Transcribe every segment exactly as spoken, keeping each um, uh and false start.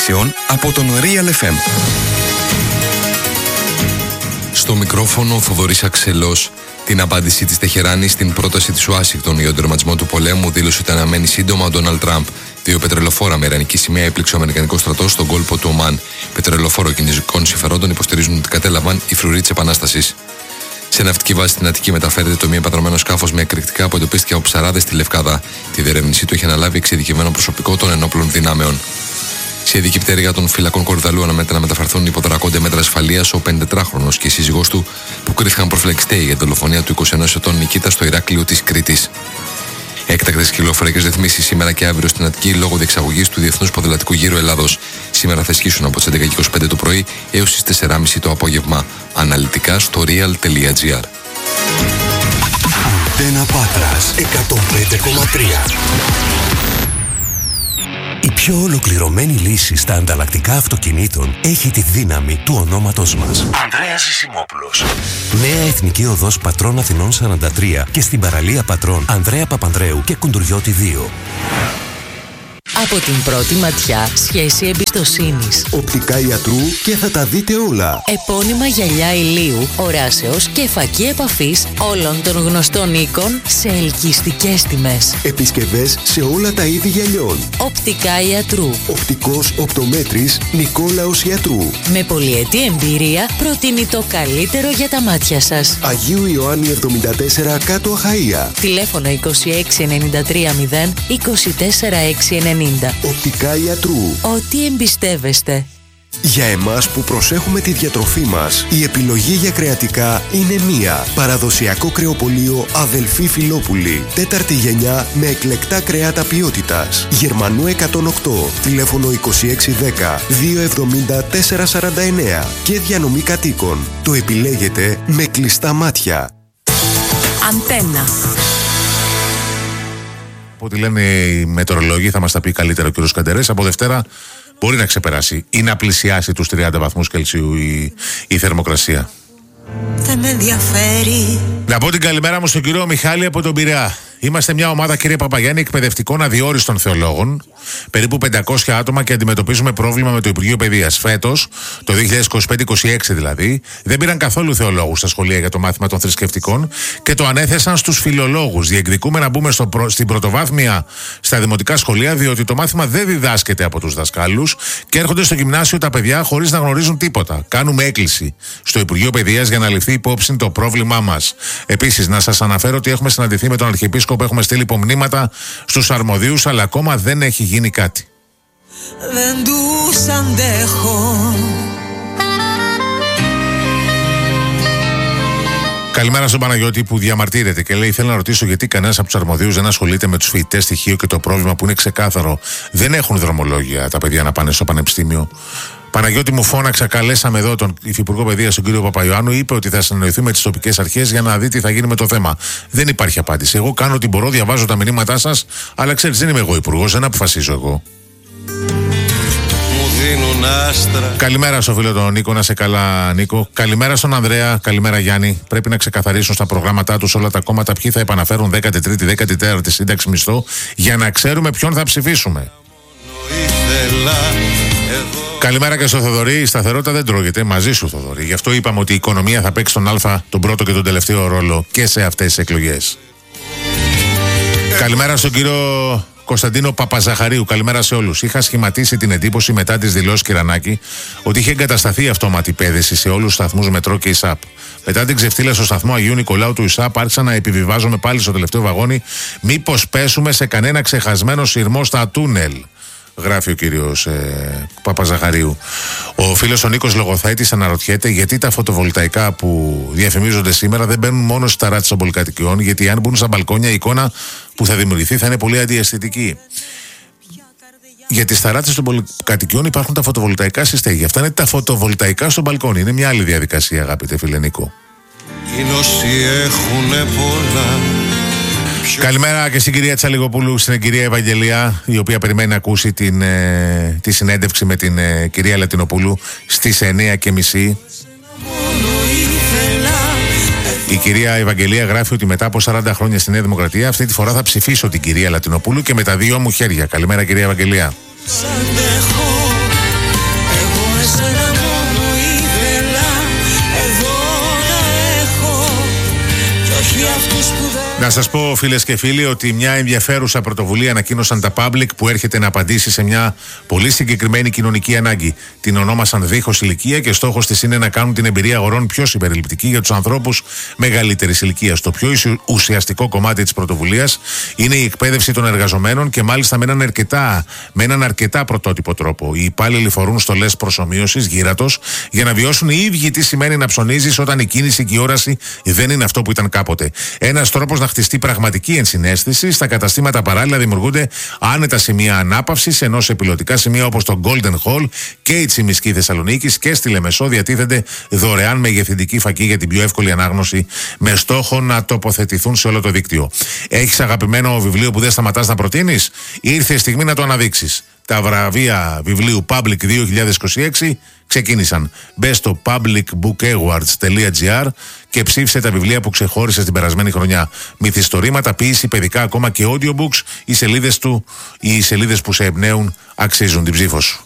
ειδήσεων από τον Real εφ εμ. Στο μικρόφωνο ο Θοδωρής Αξελός. Την απάντηση της Τεχεράνης στην πρόταση της Ουάσιγκτον για τον τερματισμό του πολέμου δήλωσε ότι αναμένει σύντομα ο Ντόναλντ Τραμπ. Δύο πετρελοφόρα με ιρανική σημαία έπληξε ο Αμερικανικός στρατός στον κόλπο του Ομάν. Πετρελοφόρο κινέζικων συμφερόντων υποστηρίζουν ότι κατέλαβαν οι φρουροί της Επανάστασης. Σε ναυτική βάση στην Αττική μεταφέρεται το μη επανδρωμένο σκάφος με εκρηκτικά που εντοπίστηκε από ψαράδες στη Λευκάδα. Τη διερεύνησή του έχει αναλάβει εξειδικευμένο προσωπικό των ενόπλων δυνάμεων. Σε ειδική πτέρυγα των φυλακών Κορυδαλού αναμένεται να μεταφερθούν υπό δρακόντια μέτρα ασφαλείας ο πεντετράχρονος και η σύζυγός του που κρίθηκαν προφυλακιστέοι για την δολοφονία του είκοσι ενός ετών Νικήτα στο Ηράκλειο της Κρήτης. Έκτακτες κυκλοφοριακές ρυθμίσεις σήμερα και αύριο στην Αττική λόγω διεξαγωγής του Διεθνούς Ποδηλατικού Γύρου Ελλάδος. Σήμερα θα ισχύσουν από τις έντεκα και είκοσι πέντε το πρωί έως τις τέσσερις και μισή το απόγευμα. Αναλυτικά στο real τελεία gr. Αντένα Πάτρας εκατόν πέντε κόμμα τρία. Η πιο ολοκληρωμένη λύση στα ανταλλακτικά αυτοκινήτων έχει τη δύναμη του ονόματος μας. Ανδρέας Ζησιμόπουλος. Νέα Εθνική Οδός Πατρών Αθηνών σαράντα τρία και στην παραλία Πατρών Ανδρέα Παπανδρέου και Κουντουριώτη δύο. Από την πρώτη ματιά, σχέση εμπιστοσύνης. Οπτικά ιατρού και θα τα δείτε όλα. Επώνυμα γυαλιά ηλίου, οράσεως και φακή επαφής όλων των γνωστών οίκων σε ελκυστικές τιμές. Επισκευές σε όλα τα είδη γυαλιών. Οπτικά ιατρού. Οπτικός οπτομέτρης Νικόλαος Ιατρού. Με πολυετή εμπειρία προτείνει το καλύτερο για τα μάτια σας. Αγίου Ιωάννη εβδομήντα τέσσερα κάτω Αχαΐα. Τηλέφωνο είκοσι έξι ενενήντα τρία μηδέν είκοσι τέσσερα έξι ενενήντα. Οπτικά Ιατρού. Ό,τι εμπιστεύεστε. Για εμάς που προσέχουμε τη διατροφή μας, η επιλογή για κρεατικά είναι μία. Παραδοσιακό κρεοπωλείο Αδελφή Φιλόπουλη. Τέταρτη γενιά με εκλεκτά κρεάτα ποιότητας. Γερμανού εκατόν οκτώ. Τηλέφωνο είκοσι έξι δέκα διακόσια εβδομήντα τέσσερα σαράντα εννέα. Και διανομή κατοίκων. Το επιλέγετε με κλειστά μάτια. Αντένα. Ό,τι λένε οι μετεωρολόγοι, θα μας τα πει καλύτερα ο κ. Καντερές. Από Δευτέρα μπορεί να ξεπεράσει ή να πλησιάσει τους τριάντα βαθμούς Κελσίου η, η θερμοκρασία. Δεν με ενδιαφέρει. Να πω την καλημέρα μου στον κύριο Μιχάλη από τον Πειραιά. Είμαστε μια ομάδα, κύριε Παπαγιάννη, εκπαιδευτικών αδιόριστων θεολόγων, περίπου πεντακόσια άτομα και αντιμετωπίζουμε πρόβλημα με το Υπουργείο Παιδείας. Φέτος, το δύο χιλιάδες είκοσι πέντε είκοσι έξι δηλαδή, δεν πήραν καθόλου θεολόγους στα σχολεία για το μάθημα των θρησκευτικών και το ανέθεσαν στους φιλολόγους. Διεκδικούμε να μπούμε στο προ... στην πρωτοβάθμια στα δημοτικά σχολεία, διότι το μάθημα δεν διδάσκεται από τους δασκάλους και έρχονται στο γυμνάσιο τα παιδιά χωρίς να γνωρίζουν τίποτα. Κάνουμε έκκληση στο Υπουργείο Παιδείας για να ληφθεί υπόψη το πρόβλημά μας. Επίσης, να σας αναφέρω ότι έχουμε συναντηθεί με τον Αρχιεπίσκοπο. Έχουμε στείλει υπομνήματα στους αρμοδίους, αλλά ακόμα δεν έχει γίνει κάτι. Δεν τους αντέχω. Καλημέρα στον Παναγιώτη που διαμαρτύρεται και λέει: θέλω να ρωτήσω γιατί κανένας από τους αρμοδίους δεν ασχολείται με τους φοιτητές στοιχείο και το πρόβλημα που είναι ξεκάθαρο. Δεν έχουν δρομολόγια τα παιδιά να πάνε στο πανεπιστήμιο. Παναγιώτη, μου φώναξα, καλέσαμε εδώ τον Υφυπουργό Παιδείας, τον κύριο Παπαϊωάννου, είπε ότι θα συνεννοηθεί με τις τοπικές αρχές για να δει τι θα γίνει με το θέμα. Δεν υπάρχει απάντηση. Εγώ κάνω ό,τι μπορώ, διαβάζω τα μηνύματά σας, αλλά ξέρεις, δεν είμαι εγώ υπουργός, δεν αποφασίζω εγώ. Καλημέρα στο φίλο τον Νίκο, να σε καλά, Νίκο. Καλημέρα στον Ανδρέα, καλημέρα Γιάννη. Πρέπει να ξεκαθαρίσουν στα προγράμματά τους όλα τα κόμματα ποιοι θα επαναφέρουν δέκατη τρίτη δέκατη τέταρτη σύνταξη μισθό για να ξέρουμε ποιον θα ψηφίσουμε. Καλημέρα και στο Θοδωρή. Η σταθερότητα δεν τρώγεται. Μαζί σου, Θοδωρή. Γι' αυτό είπαμε ότι η οικονομία θα παίξει τον Α, τον πρώτο και τον τελευταίο ρόλο και σε αυτές τις εκλογές. Καλημέρα στον κύριο Κωνσταντίνο Παπαζαχαρίου. Καλημέρα σε όλους. Είχα σχηματίσει την εντύπωση μετά τις δηλώσεις Κυρανάκη ότι είχε εγκατασταθεί αυτόματη πέδεση σε όλους τους σταθμούς μετρό και ΙΣΑΠ. Μετά την ξεφτύλα στο σταθμό Αγίου Νικολάου του ΙΣΑΠ, άρχισα να επιβιβάζομαι πάλι στο τελευταίο βαγόνι. Μήπως πέσουμε σε κανένα ξεχασμένο σειρμό στα τούνελ. Γράφει ο κύριος ε, Παπαζαχαρίου. Ο φίλος ο Νίκος Λογοθέτης αναρωτιέται γιατί τα φωτοβολταϊκά που διαφημίζονται σήμερα δεν μπαίνουν μόνο στις ταράτες των πολυκατοικιών, γιατί αν μπουν στα μπαλκόνια η εικόνα που θα δημιουργηθεί θα είναι πολύ αντιαισθητική. Για τις ταράτες των πολυκατοικιών υπάρχουν τα φωτοβολταϊκά στη στέγη. Αυτά είναι τα φωτοβολταϊκά στο μπαλκόνι. Είναι μια άλλη διαδικασία, αγαπητέ φίλε Νίκο. Καλημέρα και στην κυρία Τσαλιγοπούλου, στην κυρία Ευαγγελία, η οποία περιμένει να ακούσει την, ε, τη συνέντευξη με την ε, κυρία Λατινοπούλου στις εννιά και μισή. Η κυρία Ευαγγελία γράφει ότι μετά από σαράντα χρόνια στη Νέα Δημοκρατία, αυτή τη φορά θα ψηφίσω την κυρία Λατινοπούλου και με τα δύο μου χέρια. Καλημέρα, κυρία Ευαγγελία. Να σας πω, φίλες και φίλοι, ότι μια ενδιαφέρουσα πρωτοβουλία ανακοίνωσαν τα Public που έρχεται να απαντήσει σε μια πολύ συγκεκριμένη κοινωνική ανάγκη. Την ονόμασαν Δίχως Ηλικία και στόχος της είναι να κάνουν την εμπειρία αγορών πιο συμπεριληπτική για τους ανθρώπους μεγαλύτερης ηλικίας. Το πιο ουσιαστικό κομμάτι της πρωτοβουλίας είναι η εκπαίδευση των εργαζομένων και μάλιστα με έναν αρκετά, με έναν αρκετά πρωτότυπο τρόπο. Οι υπάλληλοι φορούν στολές προσομοίωσης, γύρατος, για να βιώσουν οι ίδιοι τι σημαίνει να ψωνίζεις όταν η κίνηση και η όραση δεν είναι αυτό που ήταν κάποτε. Ένας τρόπος να χτιστεί πραγματική ενσυναίσθηση. Στα καταστήματα παράλληλα δημιουργούνται άνετα σημεία ανάπαυσης, ενώ σε πιλωτικά σημεία όπως το Golden Hall και η Τσιμισκή Θεσσαλονίκης και στη Λεμεσό διατίθενται δωρεάν μεγεθυντική φακή για την πιο εύκολη ανάγνωση, με στόχο να τοποθετηθούν σε όλο το δίκτυο. Έχεις αγαπημένο βιβλίο που δεν σταματάς να προτείνεις? Ήρθε η στιγμή να το αναδείξεις. Τα βραβεία βιβλίου Public δύο χιλιάδες είκοσι έξι ξεκίνησαν. Μπες στο public book awards τελεία gr και ψήφισε τα βιβλία που ξεχώρισε την περασμένη χρονιά. Μυθιστορήματα, ποίηση, παιδικά, ακόμα και audiobooks. Οι σελίδες του, οι σελίδες που σε εμπνέουν αξίζουν την ψήφο σου.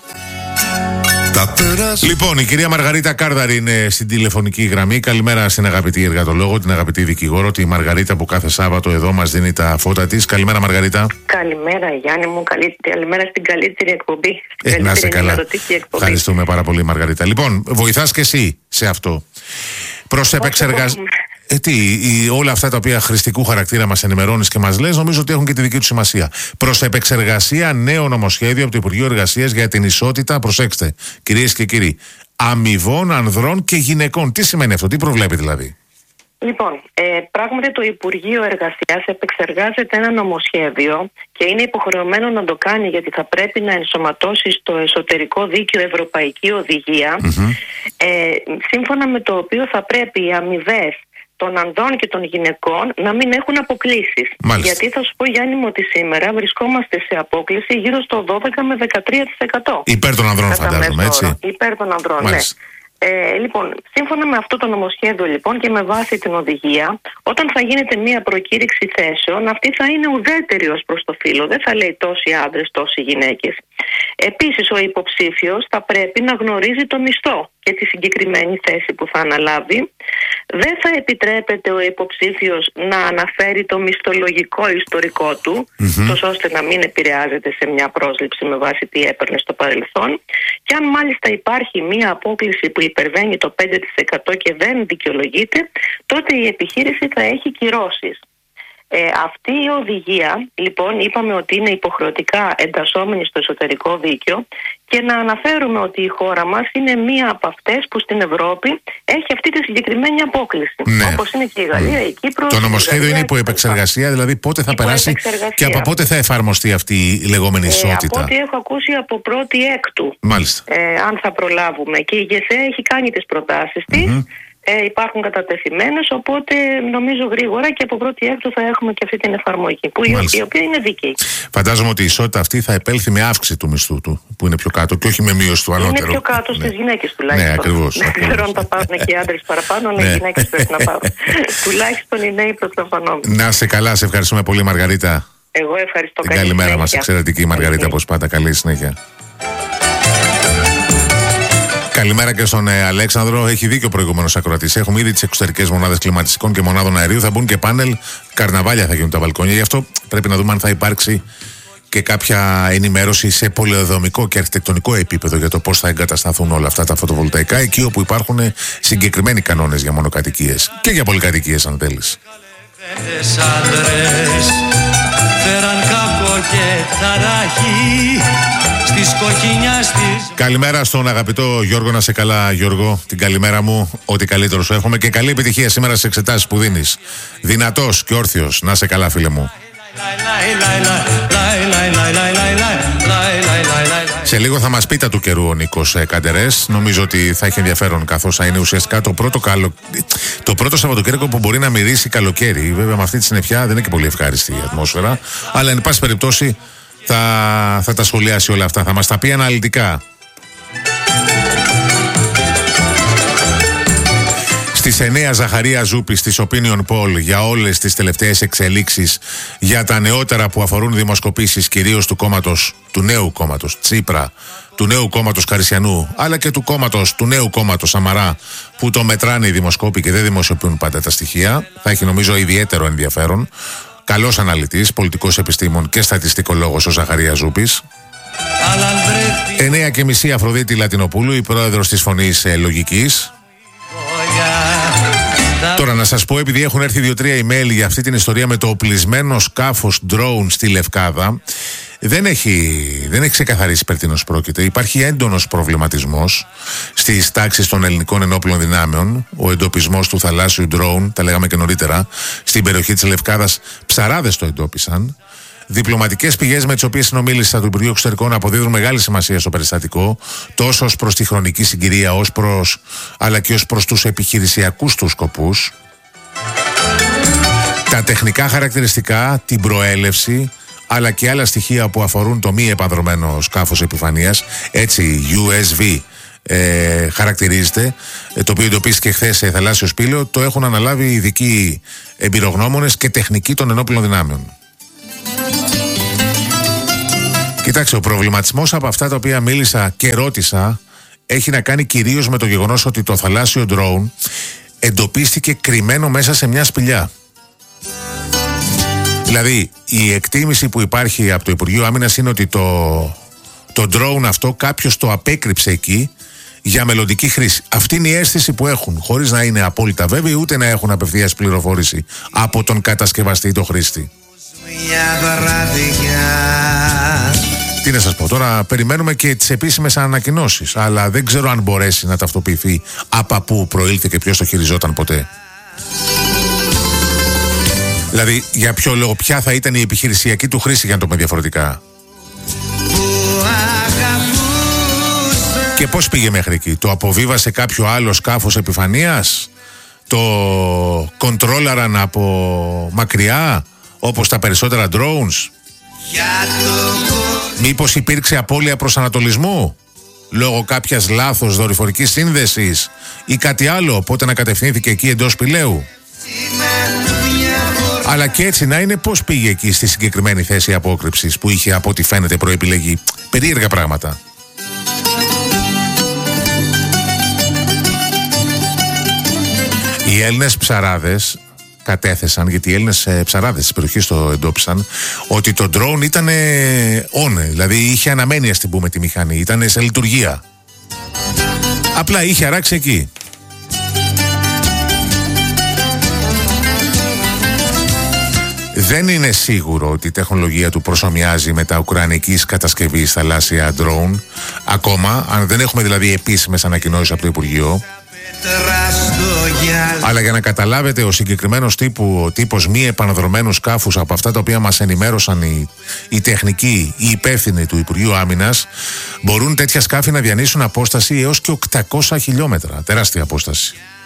Λοιπόν, η κυρία Μαργαρίτα Κάρδαρη είναι στην τηλεφωνική γραμμή. Καλημέρα στην αγαπητή εργατολόγο, την αγαπητή δικηγόρο, τη Μαργαρίτα που κάθε Σάββατο εδώ μας δίνει τα φώτα της. Καλημέρα, Μαργαρίτα. Καλημέρα, Γιάννη μου. Καλημέρα στην καλύτερη εκπομπή. Ε, να είσαι καλά. Ευχαριστούμε πάρα πολύ, Μαργαρίτα. Λοιπόν, βοηθάς και εσύ σε αυτό. Προς επεξεργασία. Ε, τι, η, όλα αυτά τα οποία χρηστικού χαρακτήρα μας ενημερώνεις και μας λες, νομίζω ότι έχουν και τη δική του σημασία. Προς επεξεργασία νέο νομοσχέδιο από το Υπουργείο Εργασίας για την ισότητα, προσέξτε, κυρίες και κύριοι, αμοιβών ανδρών και γυναικών. Τι σημαίνει αυτό, τι προβλέπει δηλαδή? Λοιπόν, ε, πράγματι το Υπουργείο Εργασίας επεξεργάζεται ένα νομοσχέδιο και είναι υποχρεωμένο να το κάνει, γιατί θα πρέπει να ενσωματώσει στο εσωτερικό δίκαιο ευρωπαϊκή οδηγία, mm-hmm. ε, σύμφωνα με το οποίο θα πρέπει οι αμοιβές των ανδρών και των γυναικών να μην έχουν αποκλίσεις. Γιατί θα σου πω, Γιάννη μου, ότι σήμερα βρισκόμαστε σε απόκλιση γύρω στο δώδεκα με δεκατρία τοις εκατό. Υπέρ των ανδρών, φαντάζομαι, έτσι. Υπέρ των ανδρών, Μάλιστα. ναι. Ε, λοιπόν, σύμφωνα με αυτό το νομοσχέδιο λοιπόν και με βάση την οδηγία, όταν θα γίνεται μια προκήρυξη θέσεων, αυτή θα είναι ουδέτερη ως προς το φύλο. Δεν θα λέει τόσοι άντρες, τόσοι γυναίκες. Επίσης, ο υποψήφιος θα πρέπει να γνωρίζει το μισθό και τη συγκεκριμένη θέση που θα αναλάβει. Δεν θα επιτρέπεται ο υποψήφιος να αναφέρει το μισθολογικό ιστορικό του, mm-hmm. τόσο ώστε να μην επηρεάζεται σε μια πρόσληψη με βάση τι έπαιρνε στο παρελθόν. Και αν μάλιστα υπάρχει μια απόκλιση που υπερβαίνει το πέντε τοις εκατό και δεν δικαιολογείται, τότε η επιχείρηση θα έχει κυρώσεις. Ε, αυτή η οδηγία, λοιπόν, είπαμε ότι είναι υποχρεωτικά εντασσόμενη στο εσωτερικό δίκαιο, και να αναφέρουμε ότι η χώρα μας είναι μία από αυτές που στην Ευρώπη έχει αυτή τη συγκεκριμένη απόκληση. Ναι. Όπως είναι και η Γαλλία, mm. η Κύπρος. Το νομοσχέδιο είναι υπό επεξεργασία, δηλαδή πότε θα υπό περάσει και από πότε θα εφαρμοστεί αυτή η λεγόμενη ισότητα? Ε, από ό,τι έχω ακούσει, από πρώτη έκτου. Μάλιστα. Ε, αν θα προλάβουμε. Και η ΓΕΣΕ έχει κάνει τις προτάσεις της. Mm-hmm. Ε, υπάρχουν κατατεθειμένες, οπότε νομίζω γρήγορα και από πρώτη έκτου θα έχουμε και αυτή την εφαρμογή, που η, η οποία είναι δίκαιη. Φαντάζομαι ότι η ισότητα αυτή θα επέλθει με αύξηση του μισθού του, που είναι πιο κάτω, και όχι με μείωση του ανώτερου. Είναι πιο κάτω ναι. στις γυναίκες τουλάχιστον. Ναι, ακριβώς. Δεν ξέρω αν θα πάρουν και οι άντρες παραπάνω, αλλά ναι. οι γυναίκες πρέπει να πάρουν. Τουλάχιστον οι νέοι προσλαμβανόμενοι. Να είσαι καλά, σε ευχαριστούμε πολύ, Μαργαρίτα. Εγώ ευχαριστώ. Την καλημέρα μας, εξαιρετική Μαργαρίτα, όπως πάντα. Καλή συνέχεια. Καλημέρα και στον ε, Αλέξανδρο. Έχει δίκιο ο προηγούμενος ακροατής. Έχουμε ήδη τις εξωτερικές μονάδες κλιματιστικών και μονάδων αερίου. Θα μπουν και πάνελ. Καρναβάλια θα γίνουν τα μπαλκόνια. Γι' αυτό πρέπει να δούμε αν θα υπάρξει και κάποια ενημέρωση σε πολεοδομικό και αρχιτεκτονικό επίπεδο για το πώς θα εγκατασταθούν όλα αυτά τα φωτοβολταϊκά εκεί όπου υπάρχουν συγκεκριμένοι κανόνες για μονοκατοικίες και για πολυκατοικίες, αν θέλεις. Καλημέρα στον αγαπητό Γιώργο, να σε καλά Γιώργο, την καλημέρα μου, ό,τι καλύτερο σου εύχομαι και καλή επιτυχία σήμερα στις εξετάσεις που δίνεις. Δυνατός και όρθιος, να σε καλά φίλε μου. Σε λίγο θα μας πει τα του καιρού ο Νίκος Καντερές. Νομίζω ότι θα έχει ενδιαφέρον, καθώς θα είναι ουσιαστικά το πρώτο, καλο... το πρώτο Σαββατοκύριακο που μπορεί να μυρίσει καλοκαίρι. Βέβαια με αυτή τη συννεφιά δεν είναι και πολύ ευχάριστη η ατμόσφαιρα, αλλά εν πάση περιπτώσει θα, θα τα σχολιάσει όλα αυτά, θα μας τα πει αναλυτικά. Στις εννέα Ζαχαρία Ζούπη της Opinion Poll για όλες τις τελευταίες εξελίξεις για τα νεότερα που αφορούν δημοσκοπήσεις κυρίως του κόμματος, του νέου κόμματος Τσίπρα, του νέου κόμματος Καρισιανού, αλλά και του κόμματος, του νέου κόμματος Σαμαρά, που το μετράνε οι δημοσκόποι και δεν δημοσιοποιούν πάντα τα στοιχεία. Θα έχει νομίζω ιδιαίτερο ενδιαφέρον. Καλός αναλυτής, πολιτικός επιστήμον και στατιστικολόγος ο Ζαχαρίας Ζούπης. Εννέα και μισή Αφροδίτη Λατινοπούλου, η πρόεδρος της Φωνής ε, Λογικής. Τώρα να σας πω, επειδή έχουν έρθει δύο-τρία email για αυτή την ιστορία με το οπλισμένο σκάφος drone στη Λευκάδα, δεν έχει, δεν έχει ξεκαθαρίσει περί τίνος πρόκειται. Υπάρχει έντονος προβληματισμός στις τάξεις των ελληνικών ενόπλων δυνάμεων. Ο εντοπισμός του θαλάσσιου drone, τα λέγαμε και νωρίτερα, στην περιοχή της Λευκάδας, ψαράδες το εντόπισαν. Διπλωματικές πηγές με τις οποίες συνομίλησα του Υπουργείου Εξωτερικών αποδίδουν μεγάλη σημασία στο περιστατικό, τόσο ως προς τη χρονική συγκυρία, ως προς, αλλά και ως προς τους επιχειρησιακούς τους σκοπούς. Τα τεχνικά χαρακτηριστικά, την προέλευση, αλλά και άλλα στοιχεία που αφορούν το μη επανδρωμένο σκάφος επιφανείας, έτσι γιου ες βι ε, χαρακτηρίζεται, το οποίο εντοπίστηκε χθες σε θαλάσσιο σπήλαιο, το έχουν αναλάβει οι ειδικοί εμπειρογνώμονες και τεχνικοί των ενόπλων δυνάμεων. Κοιτάξτε, ο προβληματισμός από αυτά τα οποία μίλησα και ρώτησα έχει να κάνει κυρίως με το γεγονός ότι το θαλάσσιο drone εντοπίστηκε κρυμμένο μέσα σε μια σπηλιά. Δηλαδή, η εκτίμηση που υπάρχει από το Υπουργείο Άμυνας είναι ότι το, το drone αυτό κάποιος το απέκρυψε εκεί για μελλοντική χρήση. Αυτή είναι η αίσθηση που έχουν, χωρίς να είναι απόλυτα βέβαιοι ούτε να έχουν απευθείας πληροφόρηση από τον κατασκευαστή ή τον χρήστη. Τι να σας πω τώρα, περιμένουμε και τις επίσημες ανακοινώσεις, αλλά δεν ξέρω αν μπορέσει να ταυτοποιηθεί από πού προήλθε και ποιος το χειριζόταν ποτέ. Δηλαδή, για ποιο λόγο, ποια θα ήταν η επιχειρησιακή του χρήση, για να το πούμε διαφορετικά. Και πώς πήγε μέχρι εκεί, το αποβίβασε κάποιο άλλο σκάφος επιφανείας, το κοντρόλαραν από μακριά, όπως τα περισσότερα drones. Μήπως υπήρξε απώλεια προσανατολισμού λόγω κάποιας λάθος δορυφορικής σύνδεσης ή κάτι άλλο, οπότε να κατευθύνθηκε εκεί εντός σπηλαίου. Αλλά και έτσι να είναι, πώς πήγε εκεί στη συγκεκριμένη θέση απόκρυψης που είχε από ό,τι φαίνεται προεπιλεγεί. Περίεργα πράγματα. Οι Έλληνες ψαράδες κατέθεσαν, γιατί οι Έλληνες ψαράδες της περιοχής το εντόπισαν, ότι το drone ήταν on, δηλαδή είχε αναμένη, ας την πούμε, τη μηχανή, ήταν σε λειτουργία. Απλά είχε αράξει εκεί. Δεν είναι σίγουρο ότι η τεχνολογία του προσομοιάζει με τα ουκρανικής κατασκευής θαλάσσια drone, ακόμα, αν δεν έχουμε δηλαδή επίσημες ανακοινώσεις από το Υπουργείο. Αλλά για να καταλάβετε, ο συγκεκριμένος τύπου, ο τύπος μη επαναδρομένου σκάφους από αυτά τα οποία μας ενημέρωσαν οι, οι τεχνικοί, οι υπεύθυνοι του Υπουργείου Άμυνας, μπορούν τέτοια σκάφη να διανύσουν απόσταση έως και οκτακόσια χιλιόμετρα. Τεράστια απόσταση.